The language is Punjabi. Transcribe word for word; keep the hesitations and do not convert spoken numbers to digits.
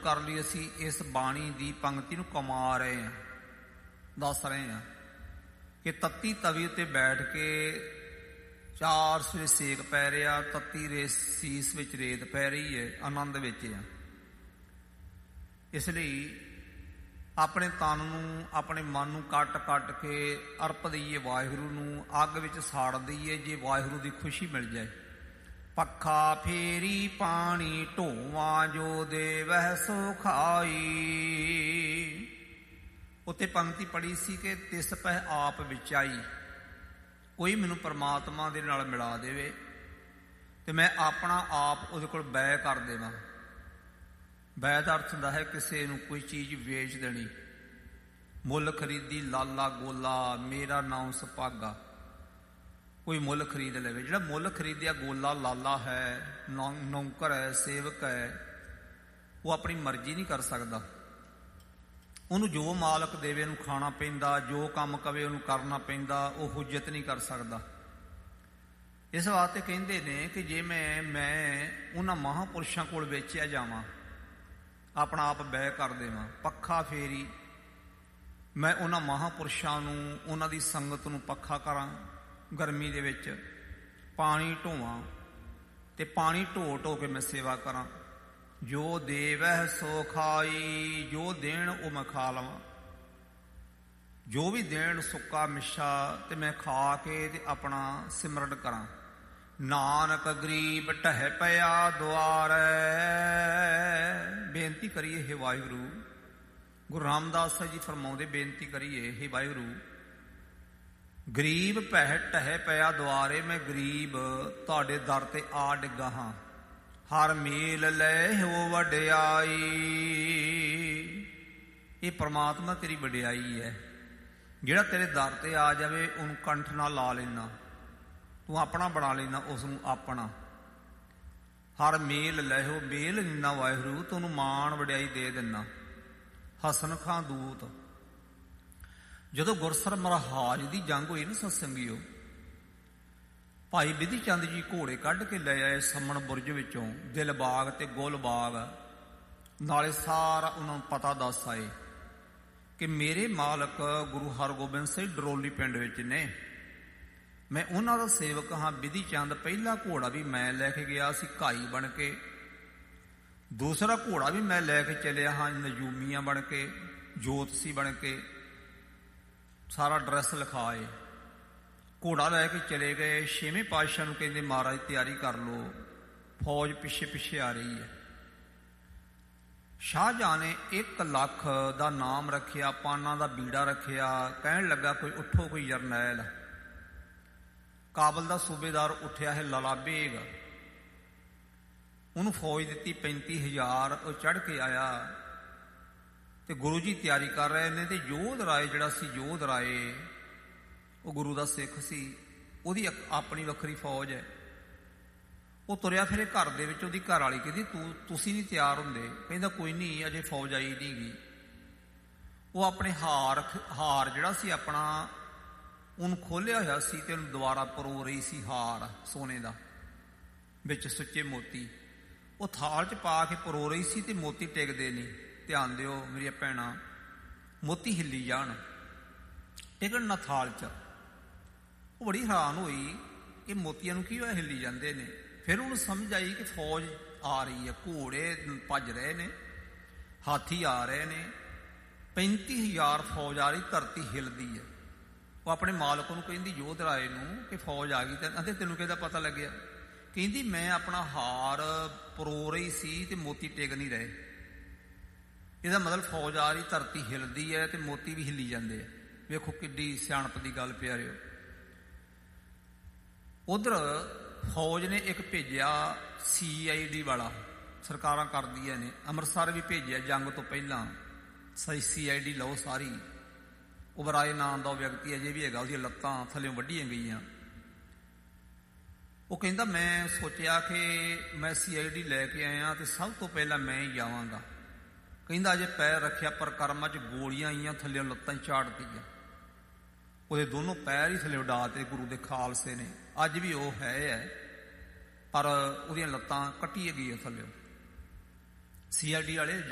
ਕਰ ਲਈ ਅਸੀਂ ਇਸ ਬਾਣੀ ਦੀ ਪੰਕਤੀ ਨੂੰ ਕਮਾ ਰਹੇ ਹਾਂ, ਦੱਸ ਰਹੇ ਹਾਂ ਕਿ ਤੱਤੀ ਤਵੀ ਉੱਤੇ ਬੈਠ ਕੇ ਚਾਰ ਸਵੇਰੇ ਸੇਕ ਪੈ ਰਿਹਾ, ਤੱਤੀ ਰੇ ਸੀਸ ਵਿੱਚ ਰੇਤ ਪੈ ਰਹੀ ਹੈ, ਆਨੰਦ ਵਿੱਚ ਆ। ਇਸ ਲਈ ਆਪਣੇ ਤਨ ਨੂੰ, ਆਪਣੇ ਮਨ ਨੂੰ ਕੱਟ ਕੱਟ ਕੇ ਅਰਪ ਦਈਏ ਵਾਹਿਗੁਰੂ ਨੂੰ, ਅੱਗ ਵਿੱਚ ਸਾੜ ਦਈਏ ਜੇ ਵਾਹਿਗੁਰੂ ਦੀ ਖੁਸ਼ੀ ਮਿਲ ਜਾਏ। ਪੱਖਾ ਫੇਰੀ ਪਾਣੀ ਢੋਵਾਂ ਜੋ ਦੇਵਹਿ ਸੋ ਖਾਈ। ਉੱਤੇ ਪੰਕਤੀ ਪੜੀ ਸੀ ਕਿ ਤਿਸ ਪਹਿ ਆਪ ਵਿਚਾਈ। ਕੋਈ ਮੈਨੂੰ ਪਰਮਾਤਮਾ ਦੇ ਨਾਲ ਮਿਲਾ ਦੇਵੇ ਤੇ ਮੈਂ ਆਪਣਾ ਆਪ ਉਹਦੇ ਕੋਲ ਬੈ ਕਰ ਦੇਵਾਂ। ਬੈ ਦਾ ਅਰਥ ਹੁੰਦਾ ਹੈ ਕਿਸੇ ਨੂੰ ਕੋਈ ਚੀਜ਼ ਵੇਚ ਦੇਣੀ। ਮੁੱਲ ਖਰੀਦੀ ਲਾਲਾ ਗੋਲਾ ਮੇਰਾ ਨਾਮ ਸੁਭਾਗਾ। ਕੋਈ ਮੁੱਲ ਖਰੀਦ ਲਵੇ। ਜਿਹੜਾ ਮੁੱਲ ਖਰੀਦਿਆ ਗੋਲਾ ਲਾਲਾ ਹੈ, ਨੌਕਰ ਹੈ, ਸੇਵਕ ਹੈ, ਉਹ ਆਪਣੀ ਮਰਜ਼ੀ ਨਹੀਂ ਕਰ ਸਕਦਾ। ਉਹਨੂੰ ਜੋ ਮਾਲਕ ਦੇਵੇ ਉਹਨੂੰ ਖਾਣਾ ਪੈਂਦਾ, ਜੋ ਕੰਮ ਕਵੇ ਉਹਨੂੰ ਕਰਨਾ ਪੈਂਦਾ, ਉਹ ਹੁਜਤ ਨਹੀਂ ਕਰ ਸਕਦਾ। ਇਸ ਵਾਸਤੇ ਕਹਿੰਦੇ ਨੇ ਕਿ ਜੇ ਮੈਂ ਮੈਂ ਉਹਨਾਂ ਮਹਾਂਪੁਰਸ਼ਾਂ ਕੋਲ ਵੇਚਿਆ ਜਾਵਾਂ, ਆਪਣਾ ਆਪ ਬੈ ਕਰ ਦੇਵਾਂ, ਪੱਖਾ ਫੇਰੀ, ਮੈਂ ਉਹਨਾਂ ਮਹਾਂਪੁਰਸ਼ਾਂ ਨੂੰ, ਉਹਨਾਂ ਦੀ ਸੰਗਤ ਨੂੰ ਪੱਖਾ ਕਰਾਂ ਗਰਮੀ ਦੇ ਵਿੱਚ, ਪਾਣੀ ਢੋਵਾਂ ਤੇ ਪਾਣੀ ਢੋ ਢੋ ਕੇ ਮੈਂ ਸੇਵਾ ਕਰਾਂ। ਜੋ ਦੇਵਹਿ ਸੋ ਖਾਈ, ਜੋ ਦੇਣ ਉਹ ਮੈਂ ਖਾ ਲਵਾਂ। ਜੋ ਵੀ ਦੇਣ ਸੁੱਕਾ ਮਿੱਠਾ ਤੇ ਮੈਂ ਖਾ ਕੇ ਤੇ ਆਪਣਾ ਸਿਮਰਨ ਕਰਾਂ। ਨਾਨਕ ਗਰੀਬ ਢਹਿ ਪਿਆ ਦੁਆਰੈ। ਬੇਨਤੀ ਕਰੀਏ ਹੇ ਵਾਹਿਗੁਰੂ, ਗੁਰੂ ਰਾਮਦਾਸ ਜੀ ਫਰਮਾਉਂਦੇ ਬੇਨਤੀ ਕਰੀਏ ਹੇ ਵਾਹਿਗੁਰੂ, ਗਰੀਬ ਭੈ ਢਹਿ ਪਿਆ ਦੁਆਰੇ, ਮੈਂ ਗਰੀਬ ਤੁਹਾਡੇ ਦਰ ਤੇ ਆ ਡਿੱਗਾ ਹਾਂ। ਹਰ ਮੇਲ ਲੈ ਹੋ ਵਡਿਆਈ। ਇਹ ਪਰਮਾਤਮਾ ਤੇਰੀ ਵਡਿਆਈ ਹੈ। ਜਿਹੜਾ ਤੇਰੇ ਦਰ ਤੇ ਆ ਜਾਵੇ ਉਹਨੂੰ ਕੰਠ ਨਾਲ ਲਾ ਲੈਣਾ, ਤੂੰ ਆਪਣਾ ਬਣਾ ਲੈਣਾ ਉਸ ਨੂੰ ਆਪਣਾ। ਹਰ ਮੇਲ ਲੈ ਹੋ, ਮੇਲ ਨਿੰਨਾ ਵਾਹਿਗੁਰੂ ਤੈਨੂੰ ਮਾਣ ਵਡਿਆਈ ਦੇ ਦਿੰਨਾ। ਹਸਨ ਖਾਂ ਦੂਤ। ਜਦੋਂ ਗੁਰਸਰ ਮਹਾਰਾਜ ਦੀ ਜੰਗ ਹੋਈ ਨਾ ਸਤਸੰਗੀਓ, ਭਾਈ ਬਿਧੀ ਚੰਦ ਜੀ ਘੋੜੇ ਕੱਢ ਕੇ ਲੈ ਆਏ ਸੰਮਣ ਬੁਰਜ ਵਿੱਚੋਂ, ਦਿਲਬਾਗ ਤੇ ਗੁਲਬਾਗ। ਨਾਲੇ ਸਾਰਾ ਉਹਨਾਂ ਨੂੰ ਪਤਾ ਦੱਸ ਆਏ ਕਿ ਮੇਰੇ ਮਾਲਕ ਗੁਰੂ ਹਰਗੋਬਿੰਦ ਸਿੰਘ ਡਰੋਲੀ ਪਿੰਡ ਵਿੱਚ ਨੇ। ਮੈਂ ਉਹਨਾਂ ਦਾ ਸੇਵਕ ਹਾਂ। ਬਿਧੀ ਚੰਦ ਪਹਿਲਾ ਘੋੜਾ ਵੀ ਮੈਂ ਲੈ ਕੇ ਗਿਆ ਸੀ ਘਾਈ ਬਣ ਕੇ, ਦੂਸਰਾ ਘੋੜਾ ਵੀ ਮੈਂ ਲੈ ਕੇ ਚੱਲਿਆ ਹਾਂ ਨਜੂਮੀਆਂ ਬਣ ਕੇ, ਜੋਤਸੀ ਬਣ ਕੇ, ਸਾਰਾ ਡਰੈਸ ਲਿਖਾਏ। ਘੋੜਾ ਲੈ ਕੇ ਚਲੇ ਗਏ। ਛੇਵੇਂ ਪਾਤਸ਼ਾਹ ਨੂੰ ਕਹਿੰਦੇ ਮਹਾਰਾਜ ਤਿਆਰੀ ਕਰ ਲਓ, ਫੌਜ ਪਿੱਛੇ ਪਿੱਛੇ ਆ ਰਹੀ ਹੈ। ਸ਼ਾਹਜਹਾਂ ਨੇ ਇੱਕ ਲੱਖ ਦਾ ਨਾਮ ਰੱਖਿਆ, ਪਾਨਾਂ ਦਾ ਬੀੜਾ ਰੱਖਿਆ। ਕਹਿਣ ਲੱਗਾ ਕੋਈ ਉੱਠੋ, ਕੋਈ ਜਰਨੈਲ। ਕਾਬਲ ਦਾ ਸੂਬੇਦਾਰ ਉੱਠਿਆ ਹੈ ਲਾਲਾ ਬੇਗ, ਉਹਨੂੰ ਫੌਜ ਦਿੱਤੀ ਪੈਂਤੀ ਹਜ਼ਾਰ। ਉਹ ਚੜ੍ਹ ਕੇ ਆਇਆ ਤੇ ਗੁਰੂ ਜੀ ਤਿਆਰੀ ਕਰ ਰਹੇ ਨੇ। ਤੇ ਯੋਧ ਰਾਏ ਜਿਹੜਾ ਸੀ, ਯੋਧ ਰਾਏ ਉਹ ਗੁਰੂ ਦਾ ਸਿੱਖ ਸੀ, ਉਹਦੀ ਆਪਣੀ ਵੱਖਰੀ ਫੌਜ ਹੈ। ਉਹ ਤੁਰਿਆ ਫਿਰੇ ਘਰ ਦੇ ਵਿੱਚ। ਉਹਦੀ ਘਰ ਵਾਲੀ ਕਹਿੰਦੀ ਤੂੰ ਤੁਸੀਂ ਨਹੀਂ ਤਿਆਰ ਹੁੰਦੇ? ਕਹਿੰਦਾ ਕੋਈ ਨਹੀਂ, ਅਜੇ ਫੌਜ ਆਈ ਨਹੀਂ ਗੀ। ਉਹ ਆਪਣੇ ਹਾਰ ਹਾਰ ਜਿਹੜਾ ਸੀ ਆਪਣਾ, ਉਹਨੂੰ ਖੋਲ੍ਹਿਆ ਹੋਇਆ ਸੀ ਤੇ ਉਹਨੂੰ ਦੁਬਾਰਾ ਪਰੋ ਰਹੀ ਸੀ ਹਾਰ ਸੋਨੇ ਦਾ, ਵਿੱਚ ਸੁੱਚੇ ਮੋਤੀ। ਉਹ ਥਾਲ 'ਚ ਪਾ ਕੇ ਪਰੋ ਰਹੀ ਸੀ ਤੇ ਮੋਤੀ ਟਿਕਦੇ ਨਹੀਂ। ਧਿਆਨ ਦਿਓ ਮੇਰੀਆਂ ਭੈਣਾਂ, ਮੋਤੀ ਹਿੱਲੀ ਜਾਣ, ਟਿਕਣ ਨਾ ਥਾਲ 'ਚ। ਉਹ ਬੜੀ ਹੈਰਾਨ ਹੋਈ ਕਿ ਮੋਤੀਆਂ ਨੂੰ ਕੀ ਹੋਇਆ, ਹਿੱਲੀ ਜਾਂਦੇ ਨੇ। ਫਿਰ ਉਹਨੂੰ ਸਮਝ ਆਈ ਕਿ ਫੌਜ ਆ ਰਹੀ ਹੈ, ਘੋੜੇ ਭੱਜ ਰਹੇ ਨੇ, ਹਾਥੀ ਆ ਰਹੇ ਨੇ, ਪੈਂਤੀ ਹਜ਼ਾਰ ਫੌਜ ਆ ਰਹੀ, ਧਰਤੀ ਹਿੱਲਦੀ ਹੈ। ਉਹ ਆਪਣੇ ਮਾਲਕ ਨੂੰ ਕਹਿੰਦੀ ਯੋਧ ਰਾਏ ਨੂੰ ਕਿ ਫੌਜ ਆ ਗਈ। ਤੇ ਤੈਨੂੰ ਕਿਹਦਾ ਪਤਾ ਲੱਗਿਆ? ਕਹਿੰਦੀ ਮੈਂ ਆਪਣਾ ਹਾਰ ਪਰੋ ਰਹੀ ਸੀ ਤੇ ਮੋਤੀ ਟਿਕ ਨਹੀਂ ਰਹੇ। ਇਹਦਾ ਮਤਲਬ ਫੌਜ ਆ ਰਹੀ, ਧਰਤੀ ਹਿੱਲਦੀ ਹੈ ਤੇ ਮੋਤੀ ਵੀ ਹਿੱਲੀ ਜਾਂਦੇ ਆ। ਵੇਖੋ ਕਿੱਡੀ ਸਿਆਣਪ ਦੀ ਗੱਲ ਪਿਆਰਿਓ। ਉਧਰ ਫੌਜ ਨੇ ਇੱਕ ਭੇਜਿਆ ਸੀ ਆਈ ਡੀ ਵਾਲਾ, ਸਰਕਾਰਾਂ ਕਰਦੀਆਂ ਨੇ। ਅੰਮ੍ਰਿਤਸਰ ਵੀ ਭੇਜਿਆ ਜੰਗ ਤੋਂ ਪਹਿਲਾਂ, ਸੀ ਆਈ ਡੀ ਲਓ ਸਾਰੀ। ਉਬਰਾਏ ਨਾਮ ਦਾ ਉਹ ਵਿਅਕਤੀ ਅਜੇ ਵੀ ਹੈਗਾ, ਉਹਦੀਆਂ ਲੱਤਾਂ ਥੱਲੇ ਵੱਢੀਆਂ ਗਈਆਂ। ਉਹ ਕਹਿੰਦਾ ਮੈਂ ਸੋਚਿਆ ਕਿ ਮੈਂ ਸੀ ਆਈ ਡੀ ਲੈ ਕੇ ਆਇਆ ਤੇ ਸਭ ਤੋਂ ਪਹਿਲਾਂ ਮੈਂ ਹੀ ਜਾਵਾਂਗਾ। ਕਹਿੰਦਾ ਅਜੇ ਪੈਰ ਰੱਖਿਆ ਪਰ ਕਰਮਾਂ 'ਚ ਗੋਲੀਆਂ ਆਈਆਂ, ਥੱਲੇ ਲੱਤਾਂ ਹੀ ਚਾੜਤੀਆਂ। ਉਹਦੇ ਦੋਨੋਂ ਪੈਰ ਹੀ ਥੱਲੇ ਉਡਾ ਤੇ ਗੁਰੂ ਦੇ ਖਾਲਸੇ ਨੇ। ਅੱਜ ਵੀ ਉਹ ਹੈ ਹੈ ਪਰ ਉਹਦੀਆਂ ਲੱਤਾਂ ਕੱਟੀਆਂ ਗਈਆਂ ਥੱਲੇ। ਸੀ ਆਈ ਡੀ ਵਾਲੇ